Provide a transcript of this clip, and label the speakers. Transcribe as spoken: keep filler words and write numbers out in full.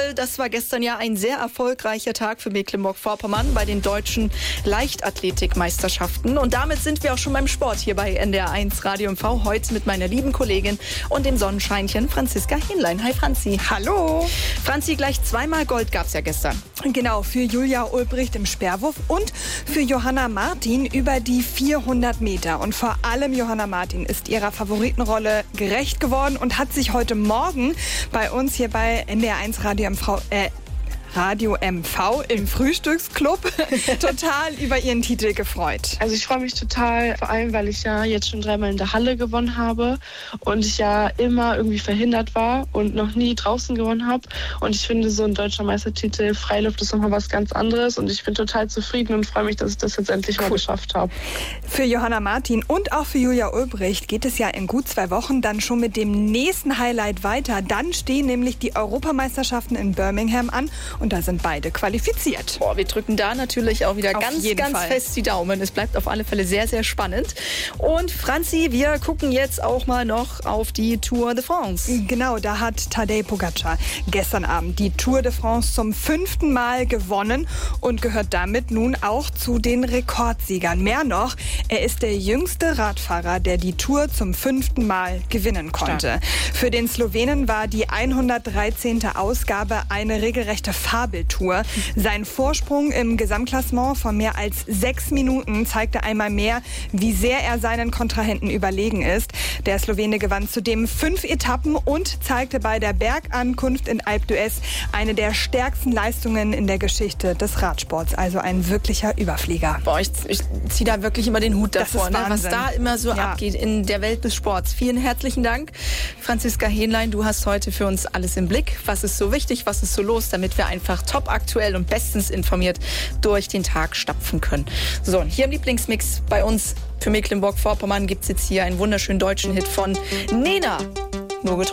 Speaker 1: Jawohl, das war gestern ja ein sehr erfolgreicher Tag für Mecklenburg-Vorpommern bei den deutschen Leichtathletikmeisterschaften. Und damit sind wir auch schon beim Sport hier bei N D R eins Radio M V. Heute mit meiner lieben Kollegin und dem Sonnenscheinchen Franziska Hähnlein. Hi Franzi.
Speaker 2: Hallo.
Speaker 1: Franzi, gleich zweimal Gold gab's ja gestern.
Speaker 2: Genau, für Julia Ulbricht im Speerwurf und für Johanna Martin über die vierhundert Meter. Und vor allem Johanna Martin ist ihrer Favoritenrolle gerecht geworden und hat sich heute Morgen bei uns hier bei N D R eins Radio M V, äh, Radio M V im Frühstücksclub total über ihren Titel gefreut.
Speaker 3: Also ich freue mich total, vor allem, weil ich ja jetzt schon dreimal in der Halle gewonnen habe und ich ja immer irgendwie verhindert war und noch nie draußen gewonnen habe. Und ich finde, so ein deutscher Meistertitel Freiluft ist nochmal was ganz anderes und ich bin total zufrieden und freue mich, dass ich das jetzt endlich mal cool. geschafft habe.
Speaker 2: Für Johanna Martin und auch für Julia Ulbricht geht es ja in gut zwei Wochen dann schon mit dem nächsten Highlight weiter. Dann stehen nämlich die Europameisterschaften in Birmingham an. Und da sind beide qualifiziert.
Speaker 1: Boah, wir drücken da natürlich auch wieder
Speaker 2: auf
Speaker 1: ganz,
Speaker 2: jeden
Speaker 1: ganz
Speaker 2: Fall.
Speaker 1: fest die Daumen. Es bleibt auf alle Fälle sehr, sehr spannend. Und Franzi, wir gucken jetzt auch mal noch auf die Tour de France.
Speaker 2: Genau, da hat Tadej Pogačar gestern Abend die Tour de France zum fünften Mal gewonnen und gehört damit nun auch zu den Rekordsiegern. Mehr noch, er ist der jüngste Radfahrer, der die Tour zum fünften Mal gewinnen konnte. Stark. Für den Slowenen war die hundertdreizehnte Ausgabe eine regelrechte Fabeltour. Sein Vorsprung im Gesamtklassement von mehr als sechs Minuten zeigte einmal mehr, wie sehr er seinen Kontrahenten überlegen ist. Der Slowene gewann zudem fünf Etappen und zeigte bei der Bergankunft in Alpe d'Huez eine der stärksten Leistungen in der Geschichte des Radsports. Also ein wirklicher Überflieger.
Speaker 1: Boah, ich, ich ziehe da wirklich immer den Hut davor,
Speaker 2: ne?
Speaker 1: Was da immer so ja. abgeht in der Welt des Sports. Vielen herzlichen Dank, Franziska Hähnlein. Du hast heute für uns alles im Blick. Was ist so wichtig, was ist so los, damit wir einfach top aktuell und bestens informiert durch den Tag stapfen können. So, und hier im Lieblingsmix bei uns für Mecklenburg-Vorpommern gibt es jetzt hier einen wunderschönen deutschen Hit von Nena. Nur